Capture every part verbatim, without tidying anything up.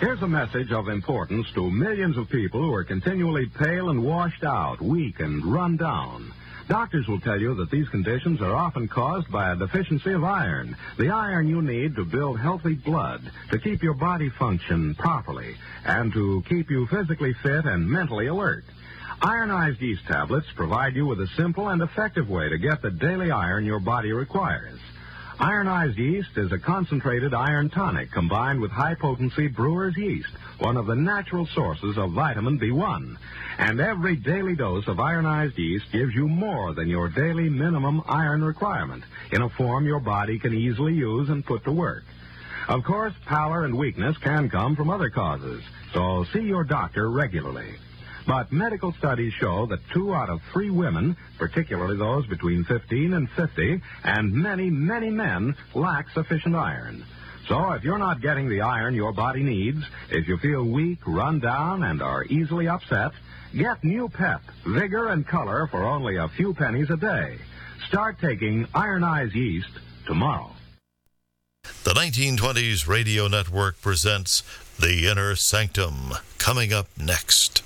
Here's a message of importance to millions of people who are continually pale and washed out, weak and run down. Doctors will tell you that these conditions are often caused by a deficiency of iron, the iron you need to build healthy blood, to keep your body function properly, and to keep you physically fit and mentally alert. Ironized yeast tablets provide you with a simple and effective way to get the daily iron your body requires. Ironized yeast is a concentrated iron tonic combined with high-potency brewer's yeast, one of the natural sources of vitamin B one. And every daily dose of ironized yeast gives you more than your daily minimum iron requirement in a form your body can easily use and put to work. Of course, pallor and weakness can come from other causes, so see your doctor regularly. But medical studies show that two out of three women, particularly those between fifteen and fifty, and many, many men, lack sufficient iron. So if you're not getting the iron your body needs, if you feel weak, run down, and are easily upset, get new pep, vigor, and color for only a few pennies a day. Start taking ironized yeast tomorrow. The nineteen twenties Radio Network presents The Inner Sanctum, coming up next.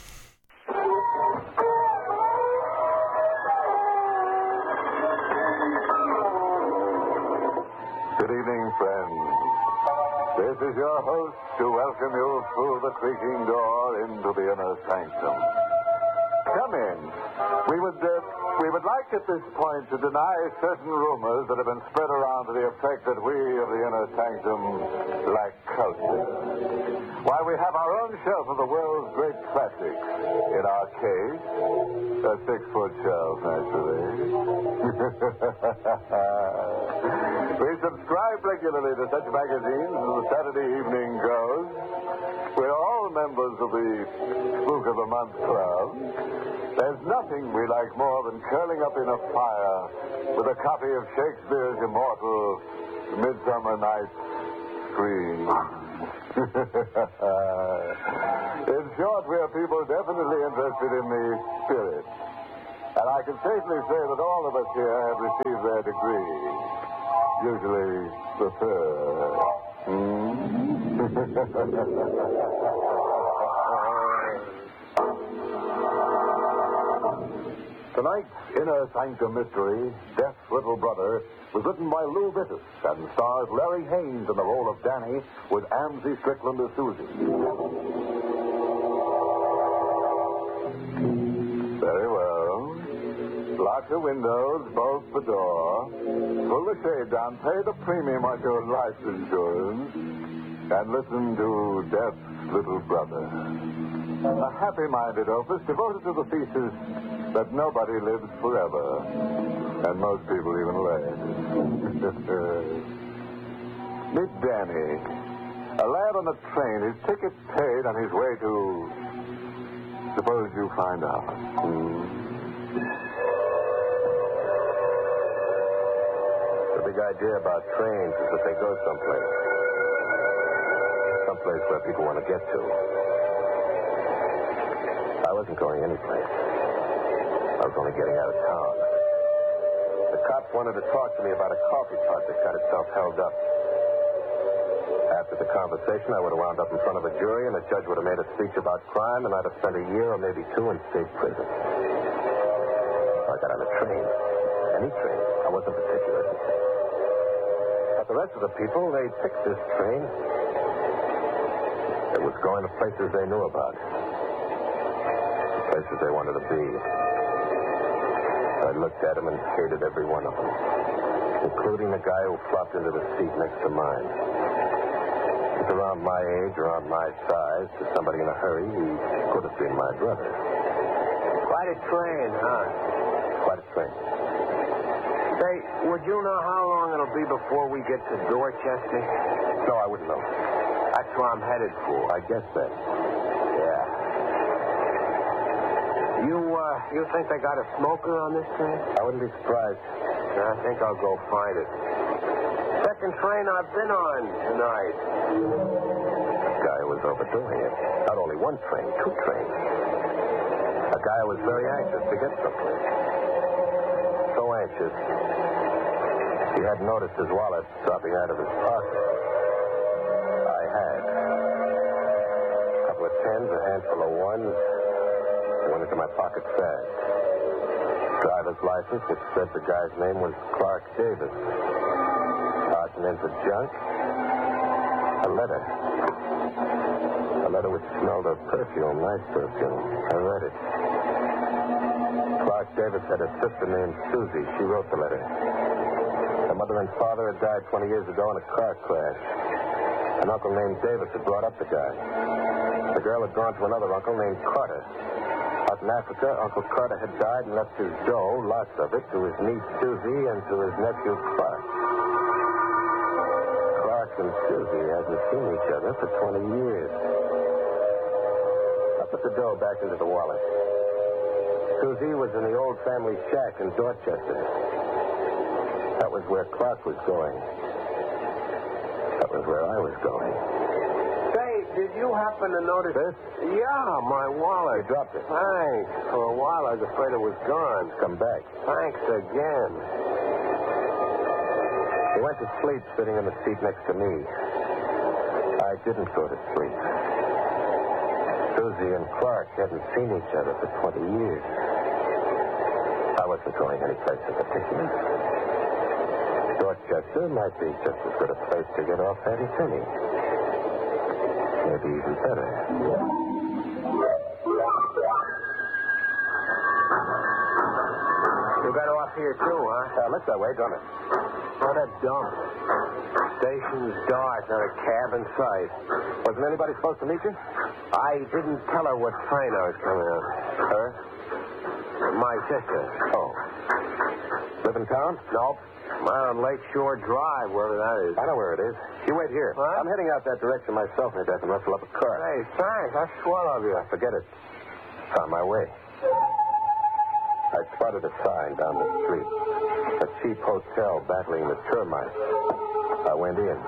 Good evening, friends. This is your host to welcome you through the creaking door into the inner sanctum. Come in. We would, uh, we would like at this point to deny certain rumors that have been spread around to the effect that we of the inner sanctum lack culture. Why, we have our own shelf of the world's great classics. In our case, a six-foot shelf, naturally. We subscribe regularly to such magazines as the Saturday Evening Ghost. We're all members of the Spook of the Month Club. There's nothing we like more than curling up in a fire with a copy of Shakespeare's immortal Midsummer Night's Dream. In short, we are people definitely interested in the spirit. And I can safely say that all of us here have received their degree. Usually the third. Hmm? Tonight's Inner Sanctum Mystery, Death's Little Brother, was written by Lou Vittis and stars Larry Haynes in the role of Danny with Amzie Strickland as Susie. Very well. Lock the windows, bolt the door, pull the shade down, pay the premium on your life insurance, and listen to Death's Little Brother. A happy-minded opus devoted to the thesis that nobody lives forever, and most people even less. Meet Danny, a lad on a train, his ticket paid on his way to... Suppose you find out. Hmm? The big idea about trains is that they go someplace. Someplace where people want to get to. I wasn't going anyplace. I was only getting out of town. The cops wanted to talk to me about a coffee pot that got itself held up. After the conversation, I would have wound up in front of a jury, and the judge would have made a speech about crime, and I'd have spent a year or maybe two in state prison. So I got on a train. Any train. I wasn't particular. But the rest of the people, they picked this train. It was going to places they knew about. Places they wanted to be. I looked at them and hated every one of them, including the guy who flopped into the seat next to mine. He's around my age, around my size. To somebody in a hurry, he could have been my brother. Quite a train, huh? Quite a train. Say, would you know how long it'll be before we get to Dorchester? No, I wouldn't know. That's where I'm headed for. I guess that. Yeah. You, uh, you think they got a smoker on this train? I wouldn't be surprised. I think I'll go find it. Second train I've been on tonight. This guy was overdoing it. Not only one train, two trains. A guy was very anxious to get someplace. So anxious, he hadn't noticed his wallet dropping out of his pocket. I had. into my pocket fast. Driver's license, which said the guy's name was Clark Davis. Sergeant into junk. A letter. A letter which smelled of perfume, nice perfume. I read it. Clark Davis had a sister named Susie. She wrote the letter. Her mother and father had died twenty years ago in a car crash. An uncle named Davis had brought up the guy. The girl had gone to another uncle named Carter. Out in Africa, Uncle Carter had died and left his dough, lots of it, to his niece Susie and to his nephew Clark. Clark and Susie hadn't seen each other for twenty years. I put the dough back into the wallet. Susie was in the old family shack in Dorchester. That was where Clark was going. That was where I was going. Say, did you happen to notice this? Yeah, my wallet. You dropped it. Thanks. For a while, I was afraid it was gone. Come back. Thanks again. He went to sleep sitting in the seat next to me. I didn't go to sleep. Susie and Clark hadn't seen each other for twenty years. I wasn't going anyplace in particular. Dorchester might be just as good a place to get off Hattie Finney. Maybe even better. You got off here, too, huh? Uh, looks that way, don't it? What a dump. Station's dark, not a cab in sight. Wasn't anybody supposed to meet you? I didn't tell her what train I was coming on. Her? My sister. Oh. Live in town? Nope. I'm on Lakeshore Drive, wherever that is. I know where it is. You wait here. What? I'm heading out that direction myself, maybe I can rustle up a car. Hey, thanks. That's swell of you. Forget it. It's on my way. I spotted a sign down the street. A cheap hotel battling the termites. I went in.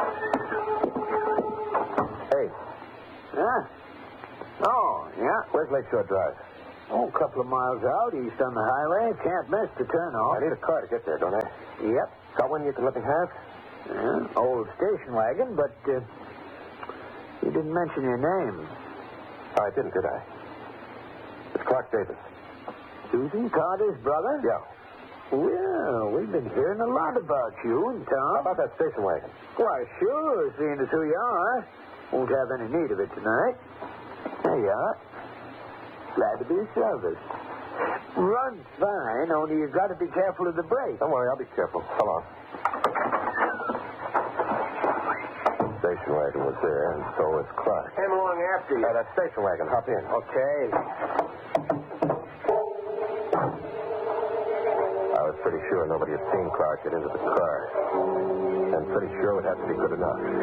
Hey. Huh? Oh, yeah. Where's Lakeshore Drive? Oh, a couple of miles out, east on the highway. Can't miss the turnoff. I need a car to get there, don't I? Yep. Got one you can let me have? Yeah, old station wagon, but uh, you didn't mention your name. I didn't, did I? It's Clark Davis. Susan Carter's brother? Yeah. Well, we've been hearing a lot about you and Tom. How about that station wagon? Why, sure, seeing as who you are. Won't have any need of it tonight. There you are. Glad to be of service. Runs fine, only you've got to be careful of the brake. Don't worry, I'll be careful. So long. Station wagon was there, and so was Clark. Came along after you. Uh, that station wagon. Hop in. Okay. I was pretty sure nobody had seen Clark get into the car. And pretty sure it would have to be good enough.